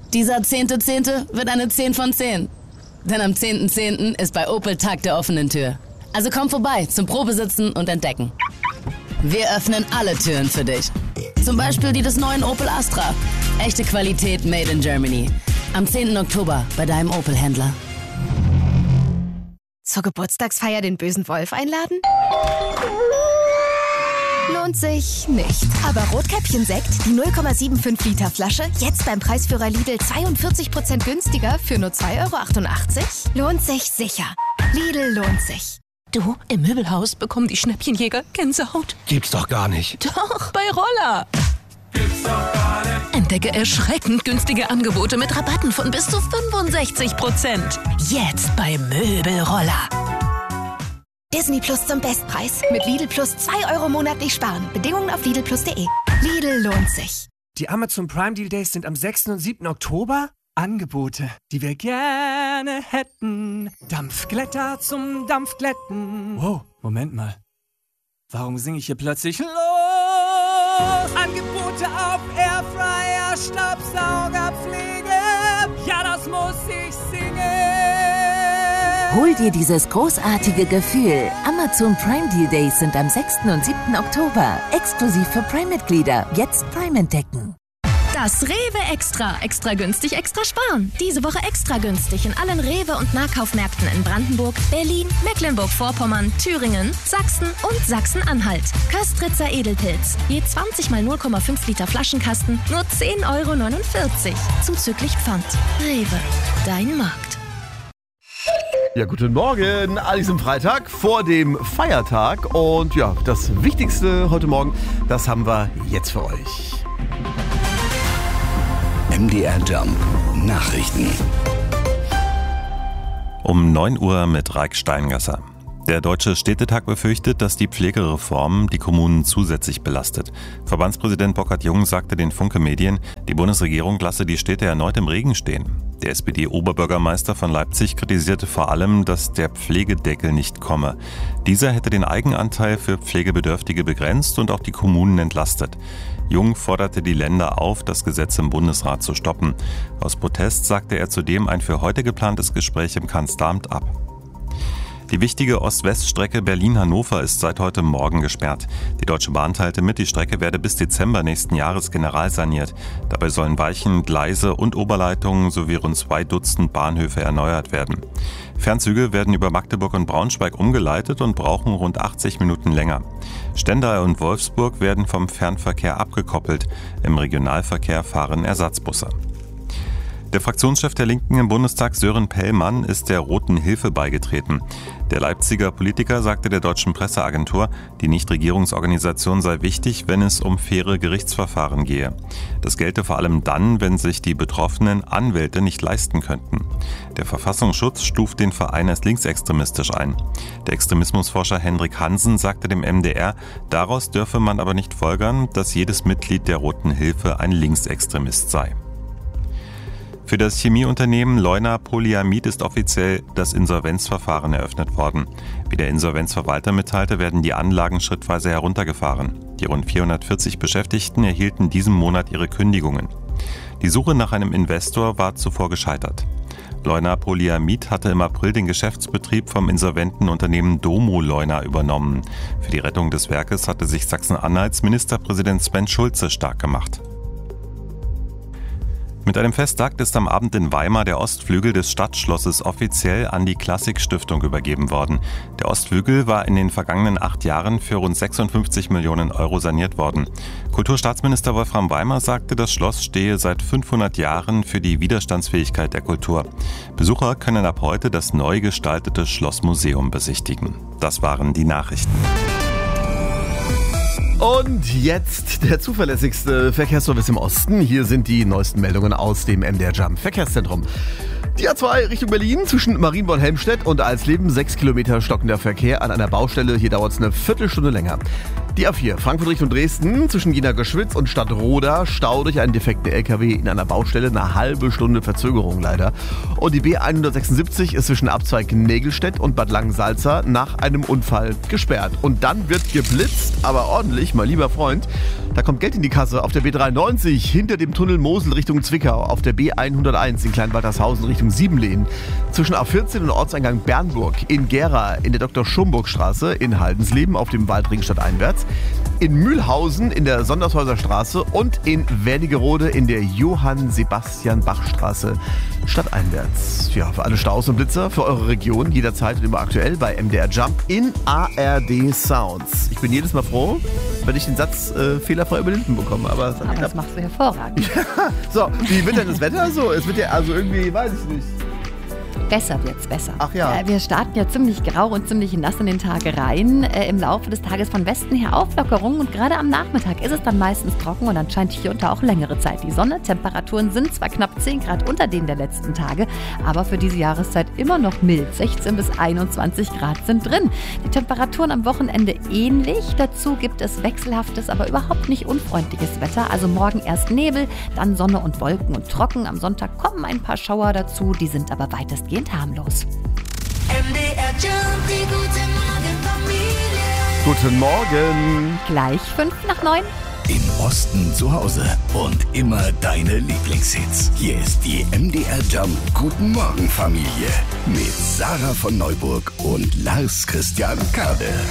Dieser 10.10. wird eine 10 von 10. Denn am 10.10. ist bei Opel Tag der offenen Tür. Also komm vorbei zum Probesitzen und Entdecken. Wir öffnen alle Türen für dich. Zum Beispiel die des neuen Opel Astra. Echte Qualität made in Germany. Am 10. Oktober bei deinem Opel-Händler. Zur Geburtstagsfeier den bösen Wolf einladen? Lohnt sich nicht. Aber Rotkäppchen-Sekt, die 0,75 Liter Flasche, jetzt beim Preisführer Lidl 42% günstiger für nur 2,88 €? Lohnt sich sicher. Lidl lohnt sich. Du, im Möbelhaus bekommen die Schnäppchenjäger Gänsehaut. Gibt's doch gar nicht. Doch, bei Roller. Gibt's doch gar nicht. Entdecke erschreckend günstige Angebote mit Rabatten von bis zu 65%. Jetzt bei Möbelroller. Disney Plus zum Bestpreis. Mit Lidl Plus 2 € monatlich sparen. Bedingungen auf lidlplus.de. Lidl lohnt sich. Die Amazon Prime Deal Days sind am 6. und 7. Oktober. Angebote, die wir gerne hätten. Dampfglätter zum Dampfglätten. Wow, Moment mal. Warum singe ich hier plötzlich los? Angebote auf Airfryer, Staubsaugerpflege. Ja, das muss ich singen. Hol dir dieses großartige Gefühl. Amazon Prime Deal Days sind am 6. und 7. Oktober. Exklusiv für Prime-Mitglieder. Jetzt Prime entdecken. Das Rewe Extra. Extra günstig, extra sparen. Diese Woche extra günstig in allen Rewe- und Nahkaufmärkten in Brandenburg, Berlin, Mecklenburg-Vorpommern, Thüringen, Sachsen und Sachsen-Anhalt. Köstritzer Edelpilz. Je 20 mal 0,5 Liter Flaschenkasten, nur 10,49 €. Zuzüglich Pfand. Rewe. Dein Markt. Ja, guten Morgen an diesem Freitag vor dem Feiertag. Und ja, das Wichtigste heute Morgen, das haben wir jetzt für euch. MDR Jump Nachrichten. Um 9 Uhr mit Raik Steingasser. Der Deutsche Städtetag befürchtet, dass die Pflegereform die Kommunen zusätzlich belastet. Verbandspräsident Burkhard-Jung sagte den Funke Medien, die Bundesregierung lasse die Städte erneut im Regen stehen. Der SPD-Oberbürgermeister von Leipzig kritisierte vor allem, dass der Pflegedeckel nicht komme. Dieser hätte den Eigenanteil für Pflegebedürftige begrenzt und auch die Kommunen entlastet. Jung forderte die Länder auf, das Gesetz im Bundesrat zu stoppen. Aus Protest sagte er zudem ein für heute geplantes Gespräch im Kanzleramt ab. Die wichtige Ost-West-Strecke Berlin-Hannover ist seit heute Morgen gesperrt. Die Deutsche Bahn teilte mit, die Strecke werde bis Dezember nächsten Jahres generalsaniert. Dabei sollen Weichen, Gleise und Oberleitungen sowie rund 2 Dutzend Bahnhöfe erneuert werden. Fernzüge werden über Magdeburg und Braunschweig umgeleitet und brauchen rund 80 Minuten länger. Stendal und Wolfsburg werden vom Fernverkehr abgekoppelt. Im Regionalverkehr fahren Ersatzbusse. Der Fraktionschef der Linken im Bundestag, Sören Pellmann, ist der Roten Hilfe beigetreten. Der Leipziger Politiker sagte der deutschen Presseagentur, die Nichtregierungsorganisation sei wichtig, wenn es um faire Gerichtsverfahren gehe. Das gelte vor allem dann, wenn sich die betroffenen Anwälte nicht leisten könnten. Der Verfassungsschutz stuft den Verein als linksextremistisch ein. Der Extremismusforscher Hendrik Hansen sagte dem MDR, daraus dürfe man aber nicht folgern, dass jedes Mitglied der Roten Hilfe ein Linksextremist sei. Für das Chemieunternehmen Leuna Polyamid ist offiziell das Insolvenzverfahren eröffnet worden. Wie der Insolvenzverwalter mitteilte, werden die Anlagen schrittweise heruntergefahren. Die rund 440 Beschäftigten erhielten diesen Monat ihre Kündigungen. Die Suche nach einem Investor war zuvor gescheitert. Leuna Polyamid hatte im April den Geschäftsbetrieb vom insolventen Unternehmen Domo Leuna übernommen. Für die Rettung des Werkes hatte sich Sachsen-Anhalts Ministerpräsident Sven Schulze stark gemacht. Mit einem Festakt ist am Abend in Weimar der Ostflügel des Stadtschlosses offiziell an die Klassik-Stiftung übergeben worden. Der Ostflügel war in den vergangenen 8 Jahren für rund 56 Millionen € saniert worden. Kulturstaatsminister Wolfram Weimar sagte, das Schloss stehe seit 500 Jahren für die Widerstandsfähigkeit der Kultur. Besucher können ab heute das neu gestaltete Schlossmuseum besichtigen. Das waren die Nachrichten. Und jetzt der zuverlässigste Verkehrsservice im Osten. Hier sind die neuesten Meldungen aus dem MDR Jump Verkehrszentrum. Die A2 Richtung Berlin zwischen Marienborn-Helmstedt und Alsleben 6 Kilometer stockender Verkehr an einer Baustelle. Hier dauert es eine Viertelstunde länger. Die A4, Frankfurt Richtung Dresden, zwischen Jena-Göschwitz und Stadtroda, Stau durch einen defekten LKW in einer Baustelle, eine halbe Stunde Verzögerung leider. Und die B176 ist zwischen Abzweig Nägelstedt und Bad Langensalza nach einem Unfall gesperrt. Und dann wird geblitzt, aber ordentlich, mein lieber Freund. Da kommt Geld in die Kasse auf der B93 hinter dem Tunnel Mosel Richtung Zwickau, auf der B101 in Kleinwaltershausen Richtung Siebenlehen, zwischen A14 und Ortseingang Bernburg, in Gera in der Dr.-Schumburg-Straße, in Haldensleben auf dem Waldring stadteinwärts, in Mühlhausen in der Sondershäuser Straße und in Wernigerode in der Johann-Sebastian-Bach-Straße stadteinwärts. Ja, für alle Staus und Blitzer, für eure Region, jederzeit und immer aktuell bei MDR Jump in ARD Sounds. Ich bin jedes Mal froh, wenn ich den Satz fehlerfrei über den Lippen bekomme. Aber das machst du hervorragend. So, wie wird denn das Wetter so? Es wird ja also irgendwie, weiß ich nicht. Besser wird's, besser. Ach ja. Wir starten ja ziemlich grau und ziemlich nass in den Tag rein. Im Laufe des Tages von Westen her Auflockerung und gerade am Nachmittag ist es dann meistens trocken und dann scheint hier und da auch längere Zeit die Sonne. Temperaturen sind zwar knapp 10 Grad unter denen der letzten Tage, aber für diese Jahreszeit immer noch mild. 16 bis 21 Grad sind drin. Die Temperaturen am Wochenende ähnlich. Dazu gibt es wechselhaftes, aber überhaupt nicht unfreundliches Wetter. Also morgen erst Nebel, dann Sonne und Wolken und trocken. Am Sonntag kommen ein paar Schauer dazu, die sind aber weitestgehend harmlos. MDR Jump, die gute Morgenfamilie. Guten Morgen. Gleich 8:55. Im Osten zu Hause und immer deine Lieblingshits. Hier ist die MDR Jump Guten Morgen Familie mit Sarah von Neuburg und Lars Christian Kade.